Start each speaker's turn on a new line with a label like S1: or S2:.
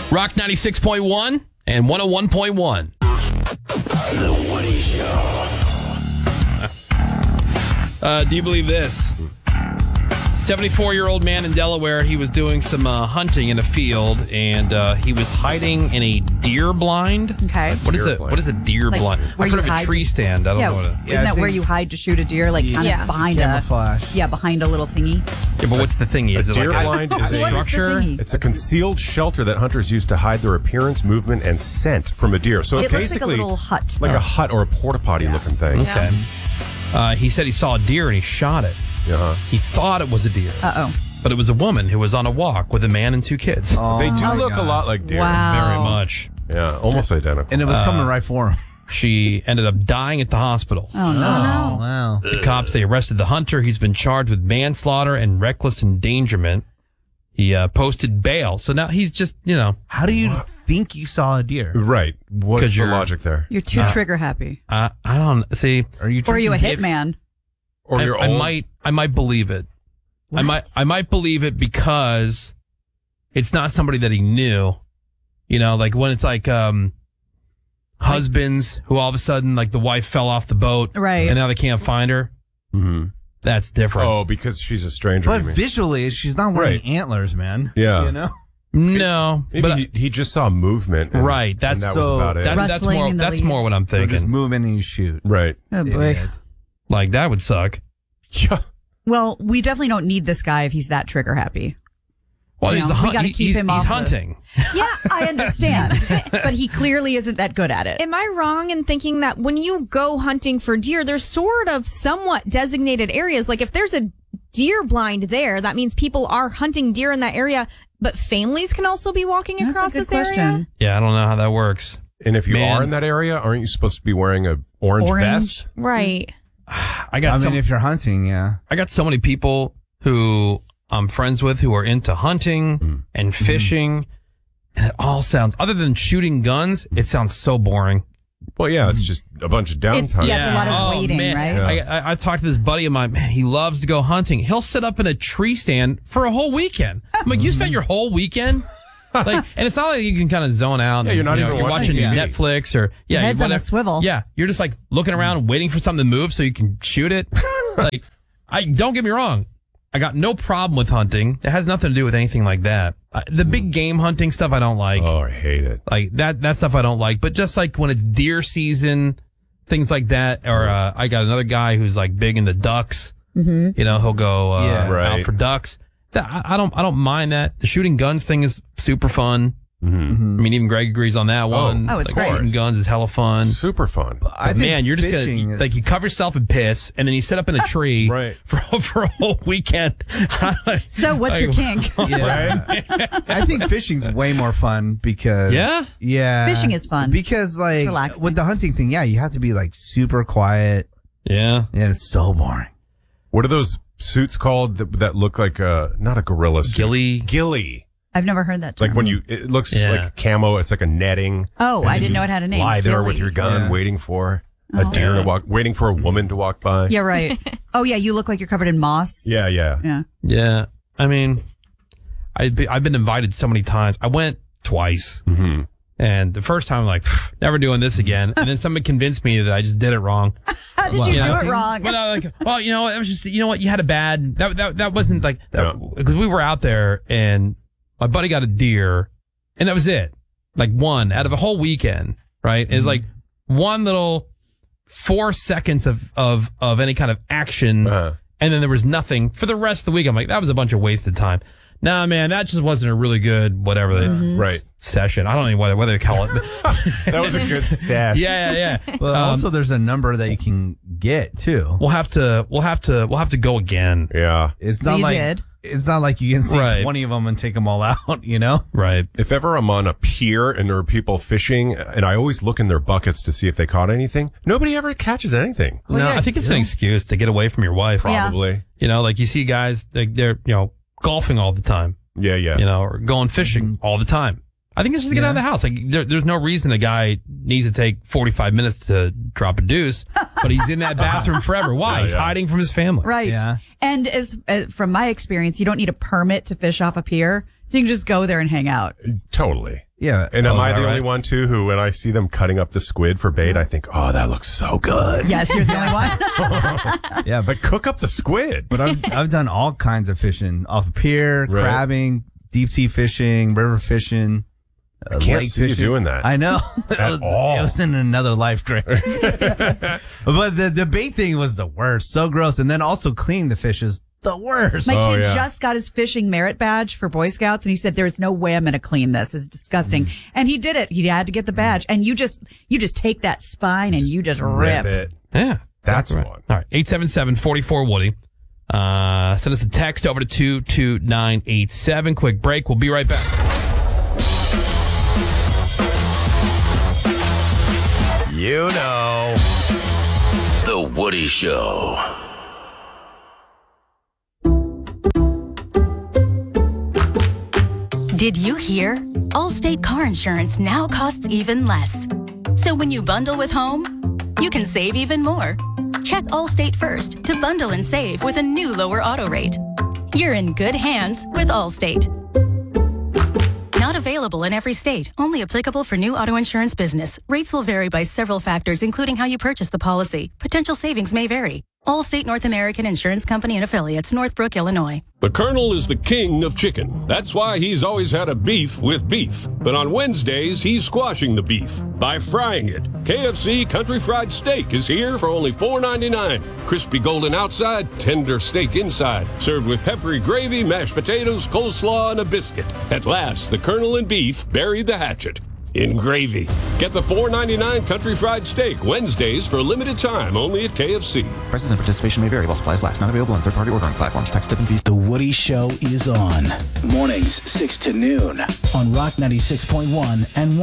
S1: Rock 96.1 and 101.1.
S2: The Woody Show.
S1: Do you believe this? 74-year-old man in Delaware, he was doing some hunting in a field, and he was hiding in a deer blind.
S3: Okay.
S1: What is it? What is a deer blind?
S3: where
S1: I've heard
S3: you
S1: of a
S3: hide
S1: tree stand. I don't know what it is.
S3: Isn't that where you hide to shoot a deer? Like kind of behind
S4: camouflage.
S3: behind a little thingy.
S1: Yeah, but what's the thingy? Is it
S5: deer
S1: like
S5: blind
S1: a
S5: is a
S1: structure?
S5: It's a concealed shelter that hunters use to hide their appearance, movement, and scent from a deer. So
S3: It
S5: it's
S3: looks like a
S5: basically
S3: little hut.
S5: like a hut or a porta potty looking thing.
S1: Okay. He said he saw a deer and he shot it.
S5: Uh-huh.
S1: He thought it was a deer.
S3: Uh-oh.
S1: But it was a woman who was on a walk with a man and two kids.
S5: They do look a lot like deer.
S3: Wow.
S1: Very much.
S5: Yeah, almost identical.
S4: And it was coming right for him.
S1: She ended up dying at the hospital.
S3: Oh, no.
S4: Wow.
S1: The cops, they arrested the hunter. He's been charged with manslaughter and reckless endangerment. He posted bail. So now he's just,
S4: How do you think you saw a deer?
S5: Right. What's
S1: 'Cause
S5: the
S1: you're-
S5: logic there?
S3: You're too trigger happy.
S1: I don't see.
S4: Are you
S3: Or are you a
S4: drinking-
S3: hitman?
S5: Or you're
S1: I
S5: old?
S1: might believe it. I might believe it because it's not somebody that he knew. Like when it's like husbands who all of a sudden like the wife fell off the boat,
S3: Right.
S1: and now they can't find her.
S5: Mm-hmm.
S1: That's different.
S5: Oh, because she's a stranger.
S4: But
S5: you mean?
S4: visually, she's not wearing
S5: Right.
S4: antlers, man.
S5: Yeah.
S4: You know?
S1: No,
S5: Maybe
S1: but
S5: he just saw movement. And,
S1: Right,
S5: and
S1: that's
S5: that was
S4: so-
S5: about it.
S1: that's
S3: Rustling
S1: more
S3: in the
S1: that's more
S3: leaves.
S1: what I'm
S4: So just
S1: thinking.
S4: move in and you shoot.
S5: right.
S3: Oh, boy.
S4: Idiot.
S1: Like that would suck.
S5: Yeah.
S3: Well, we definitely don't need this guy if he's that trigger happy.
S1: Well,
S3: You
S1: he's
S3: know,
S1: a
S3: we gotta keep him
S1: he's
S3: off the-
S1: hunting.
S3: Yeah, I understand. But he clearly isn't that good at it.
S6: Am I wrong in thinking that when you go hunting for deer, there's sort of somewhat designated areas? Like if there's a deer blind there, that means people are hunting deer in that area, but families can also be walking
S3: That's
S6: across
S3: a good
S6: this
S3: question.
S6: area?
S1: Yeah, I don't know how that works.
S5: And if you
S1: Man.
S5: are in that area, aren't you supposed to be wearing a orange vest?
S6: Right.
S1: I got
S4: I mean, if you're hunting, yeah.
S1: I got so many people who I'm friends with who are into hunting and fishing, and it all sounds, other than shooting guns, it sounds so boring.
S5: Well, yeah, it's just a bunch of downtime.
S3: It's a lot of waiting,
S1: man.
S3: right?
S1: I talked to this buddy of mine. Man, he loves to go hunting. He'll sit up in a tree stand for a whole weekend. I'm like, you spent your whole weekend? And it's not like you can kind of zone out.
S5: Yeah, you're not even
S1: you're watching
S5: watching TV.
S1: Netflix or
S3: Your head's on a
S1: whatever.
S3: swivel.
S1: Yeah, you're just like looking around, waiting for something to move so you can shoot it. Don't get me wrong. I got no problem with hunting. It has nothing to do with anything like that. The big game hunting stuff I don't like.
S5: Oh, I hate it.
S1: Like that stuff I don't like. But just like when it's deer season, things like that. Or I got another guy who's like big into ducks. Mm-hmm. He'll go out for ducks. I don't mind that. The shooting guns thing is super fun.
S5: Mm-hmm.
S1: I mean, even Greg agrees on that one.
S3: Oh, it's
S1: like,
S3: great.
S1: Shooting guns is hella fun.
S5: Super fun.
S4: I
S1: But
S4: think
S1: man, you're just
S4: fishing
S1: gonna,
S4: is-
S1: like you cover yourself in piss and then you sit up in a tree
S5: Right.
S1: for a whole weekend.
S3: So what's your kink?
S4: Yeah. I think fishing's way more fun because
S1: Yeah?
S3: Fishing is fun.
S4: Because like
S3: relaxing.
S4: with the hunting thing, yeah, you have to be like super quiet.
S1: Yeah.
S4: And it's so boring.
S5: What are those suits called that look like not a gorilla suit? Ghillie.
S3: I've never heard that term.
S5: Like when it looks
S1: Yeah.
S5: like camo, it's like a netting.
S3: Oh, I didn't know it had a name.
S5: Lie there
S3: Ghillie.
S5: with your gun,
S4: Yeah.
S5: waiting for a deer to walk, waiting for a woman to walk by.
S3: Yeah, right. Oh, yeah, you look like you're covered in moss.
S5: Yeah.
S3: Yeah.
S1: Yeah. I mean, I've been invited so many times. I went twice.
S5: Mm-hmm.
S1: And the first time I'm like, never doing this again. And then somebody convinced me that I just did it wrong.
S3: How did you do
S1: know?
S3: it wrong?
S1: But I like, well, it was just, what, you had a bad, that wasn't like,
S5: Yeah.
S1: because we were out there and my buddy got a deer and that was it. Like one out of a whole weekend, right? It's like one little 4 seconds of any kind of action.
S5: Uh-huh.
S1: And then there was nothing for the rest of the week. I'm like, that was a bunch of wasted time. Nah, man, that just wasn't a really good, whatever,
S5: Right.
S1: session. I don't know what they call it.
S5: That was a good sash.
S1: Yeah.
S4: Well, also there's a number that you can get too.
S1: We'll have to go again.
S5: Yeah.
S4: It's
S3: So
S4: not
S3: you
S4: like
S3: did?
S4: it's not like you can see
S1: Right.
S4: 20 of them and take them all out, you know?
S1: Right.
S5: If ever I'm on a pier and there are people fishing, and I always look in their buckets to see if they caught anything, nobody ever catches anything.
S1: No, I think it's an excuse to get away from your wife.
S3: Yeah.
S5: Probably.
S1: Like you see guys, they're golfing all the time,
S5: Yeah.
S1: or going fishing all the time. I think it's just to get out of the house. Like there's no reason a guy needs to take 45 minutes to drop a deuce, but he's in that bathroom forever. Why? He's hiding from his family.
S3: Right.
S4: Yeah.
S3: And as from my experience, you don't need a permit to fish off a pier. So you can just go there and hang out.
S5: Totally.
S4: Yeah.
S5: And am
S1: is
S5: I
S1: that
S5: the only
S1: right?
S5: one, too, who when I see them cutting up the squid for bait, I think, oh, that looks so good.
S3: Yes, you're the only one.
S4: Yeah,
S5: But cook up the squid.
S4: but I've done all kinds of fishing off a pier,
S5: Right.
S4: crabbing, deep sea fishing, river fishing.
S5: I can't
S4: lake
S5: see you
S4: fishing.
S5: doing that.
S4: I know.
S5: At all.
S4: It was in another life grade. But the bait thing was the worst. So gross. And then also cleaning the fish is the worst.
S3: My
S5: Oh,
S3: kid
S5: yeah.
S3: just got his fishing merit badge for Boy Scouts, and he said, "There's no way I'm going to clean this. It's disgusting." And he did it. He had to get the badge, and you just take that spine and you just rip.
S5: it.
S1: Yeah.
S5: That's
S1: exactly
S5: fun.
S1: All right. 877-44-WOODY. Send us a text over to 22987. Quick break. We'll be right back.
S2: You know. The Woody Show.
S7: Did you hear? Allstate car insurance now costs even less. So when you bundle with home, you can save even more. Check Allstate first to bundle and save with a new lower auto rate. You're in good hands with Allstate. Not available in every state. Only applicable for new auto insurance business. Rates will vary by several factors, including how you purchase the policy. Potential savings may vary. Allstate North American Insurance Company and Affiliates, Northbrook, Illinois.
S8: The Colonel is the king of chicken. That's why he's always had a beef with beef. But on Wednesdays, he's squashing the beef by frying it. KFC Country Fried Steak is here for only $4.99. Crispy golden outside, tender steak inside. Served with peppery gravy, mashed potatoes, coleslaw, and a biscuit. At last, the Colonel and beef buried the hatchet in gravy. Get the $4.99 Country Fried Steak Wednesdays for a limited time only at KFC.
S9: Prices and participation may vary while supplies last. Not available on third-party ordering platforms. Tax, tip, and fees.
S2: The Woody Show is on. Mornings, 6 to noon. On Rock 96.1 and